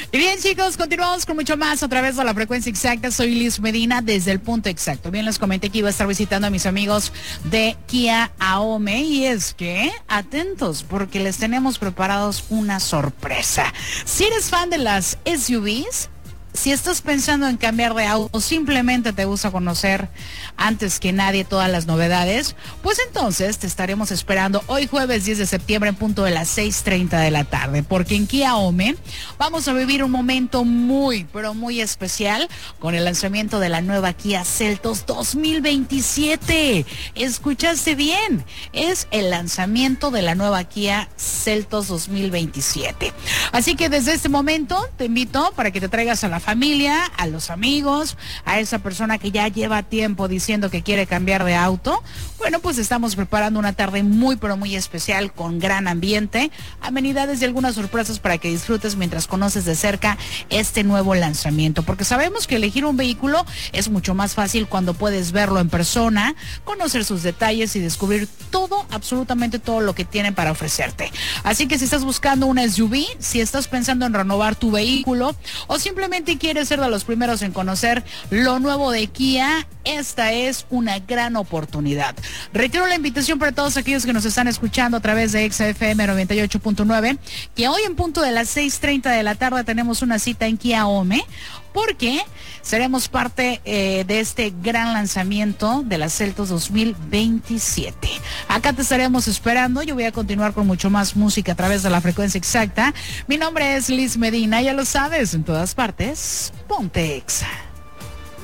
Y bien, chicos, continuamos con mucho más a través de la frecuencia exacta. Soy Liz Medina desde el punto exacto. Bien, les comenté que iba a estar visitando a mis amigos de Kia Ahome y es que, atentos, porque les tenemos preparados una sorpresa. Si eres fan de las SUVs, si estás pensando en cambiar de auto o simplemente te gusta conocer antes que nadie todas las novedades, pues entonces te estaremos esperando hoy jueves 10 de septiembre en punto de las 6:30 de la tarde, porque en Kia Ahome vamos a vivir un momento muy, pero muy especial con el lanzamiento de la nueva Kia Seltos 2027. ¿Escuchaste bien? Es el lanzamiento de la nueva Kia Seltos 2027. Así que desde este momento te invito para que te traigas a la familia, a los amigos, a esa persona que ya lleva tiempo diciendo que quiere cambiar de auto. Bueno, pues estamos preparando una tarde muy pero muy especial con gran ambiente, amenidades y algunas sorpresas para que disfrutes mientras conoces de cerca este nuevo lanzamiento, porque sabemos que elegir un vehículo es mucho más fácil cuando puedes verlo en persona, conocer sus detalles y descubrir todo, absolutamente todo lo que tienen para ofrecerte. Así que si estás buscando una SUV, si estás pensando en renovar tu vehículo o simplemente quieres ser de los primeros en conocer lo nuevo de Kia, esta es una gran oportunidad. Reitero la invitación para todos aquellos que nos están escuchando a través de XFM 98.9, que hoy en punto de las 6:30 de la tarde tenemos una cita en Kia Ahome, porque seremos parte de este gran lanzamiento de la Seltos 2027. Acá te estaremos esperando. Yo voy a continuar con mucho más música a través de la frecuencia exacta. Mi nombre es Liz Medina, ya lo sabes, en todas partes, ponte Exa.